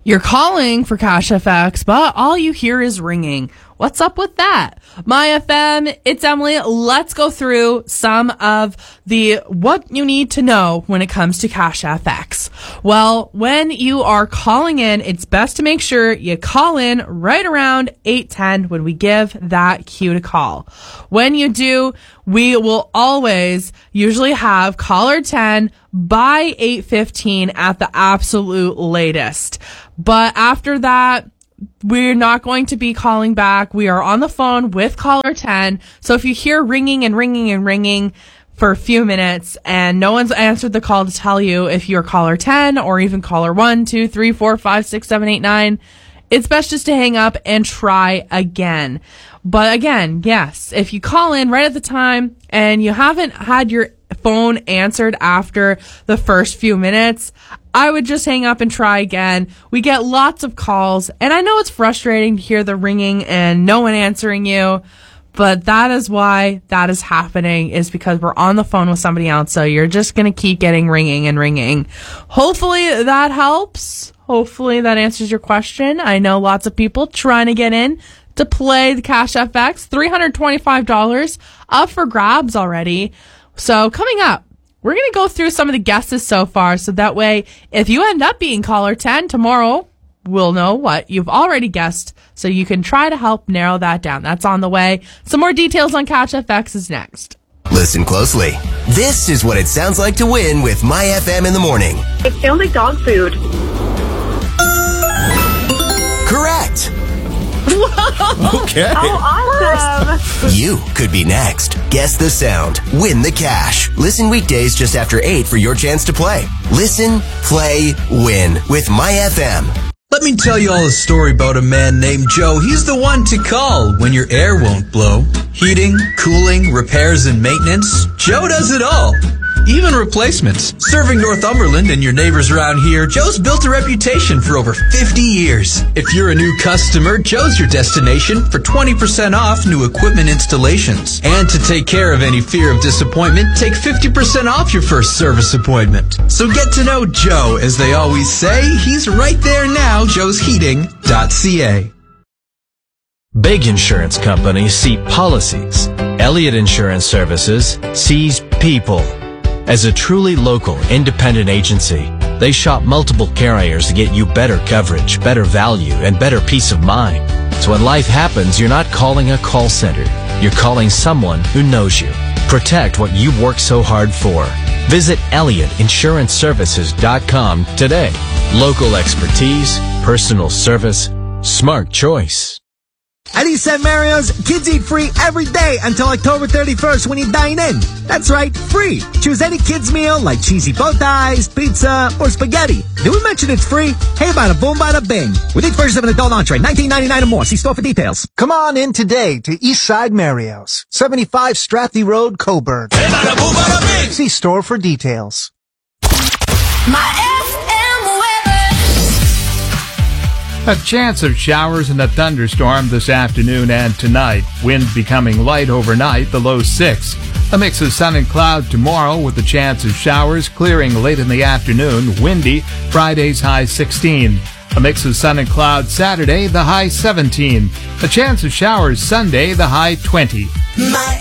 You're calling for Cash FX, but all you hear is ringing. What's up with that? My FM, it's Emily. Let's go through some of the what you need to know when it comes to Cash FX. Well, when you are calling in, it's best to make sure you call in right around 8:10 when we give that cue to call. When you do, we will always usually have caller 10 by 8:15 at the absolute latest. But after that, we're not going to be calling back. We are on the phone with caller 10. So if you hear ringing and ringing and ringing for a few minutes and no one's answered the call to tell you if you're caller 10 or even caller 1, 2, 3, 4, 5, 6, 7, 8, 9, it's best just to hang up and try again. But again, yes, if you call in right at the time and you haven't had your phone answered after the first few minutes, I would just hang up and try again. We get lots of calls, and I know it's frustrating to hear the ringing and no one answering you, but that is why that is happening, is because we're on the phone with somebody else, so you're just going to keep getting ringing and ringing. Hopefully that helps. Hopefully that answers your question. I know lots of people trying to get in to play the Cash FX. $325 up for grabs already. So coming up, we're going to go through some of the guesses so far, so that way, if you end up being caller 10 tomorrow, we'll know what you've already guessed, so you can try to help narrow that down. That's on the way. Some more details on Cash FX is next. Listen closely. This is what it sounds like to win with My FM in the morning. It sounds like dog food. Correct. Okay. Oh, awesome. You could be next. Guess the sound. Win the cash. Listen weekdays just after 8 for your chance to play. Listen, play, win with My FM. Let me tell you all a story about a man named Joe. He's the one to call when your air won't blow. Heating, cooling, repairs, and maintenance. Joe does it all. Even replacements. Serving Northumberland and your neighbors around here, Joe's built a reputation for over 50 years. If you're a new customer, Joe's your destination for 20% off new equipment installations. And to take care of any fear of disappointment, take 50% off your first service appointment. So get to know Joe, as they always say. He's right there now, joesheating.ca. Big insurance companies see policies. Elliott Insurance Services sees people. As a truly local, independent agency, they shop multiple carriers to get you better coverage, better value, and better peace of mind. So when life happens, you're not calling a call center. You're calling someone who knows you. Protect what you work so hard for. Visit ElliottInsuranceServices.com today. Local expertise, personal service, smart choice. At East St. Mario's, kids eat free every day until October 31st when you dine in. That's right, free. Choose any kids meal like cheesy bow ties, pizza, or spaghetti. Did we mention it's free? Hey, bada boom, bada bing. With each purchase of an adult entree, $19.99 or more. See store for details. Come on in today to Eastside Mario's, 75 Strathy Road, Coburn. Hey, bada boom, bada bing. See store for details. A chance of showers and a thunderstorm this afternoon and tonight. Wind becoming light overnight, the low 6. A mix of sun and cloud tomorrow with a chance of showers clearing late in the afternoon. Windy, Friday's high 16. A mix of sun and cloud Saturday, the high 17. A chance of showers Sunday, the high 20. My